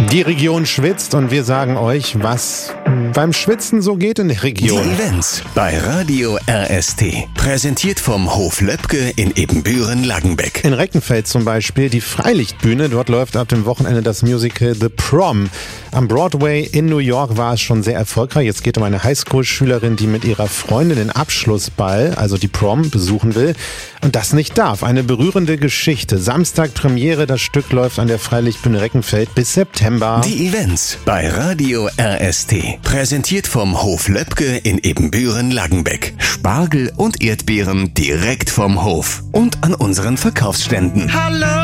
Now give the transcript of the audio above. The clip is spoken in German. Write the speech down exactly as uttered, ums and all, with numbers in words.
Die Region schwitzt und wir sagen euch, was beim Schwitzen so geht in der Region. Die Events bei Radio R S T. Präsentiert vom Hof Löbke in Ebenbüren-Langenbeck. In Reckenfeld zum Beispiel die Freilichtbühne. Dort läuft ab dem Wochenende das Musical The Prom. Am Broadway in New York war es schon sehr erfolgreich. Jetzt geht es um eine Highschool-Schülerin, die mit ihrer Freundin den Abschlussball, also die Prom, besuchen will und das nicht darf. Eine berührende Geschichte. Samstag Premiere. Das Stück läuft an der Freilichtbühne Reckenfeld bis September. Die Events bei Radio R S T. Präsentiert vom Hof Löbke in Ebenbüren-Langenbeck. Spargel und Erdbeeren direkt vom Hof und an unseren Verkaufsständen. Hallo!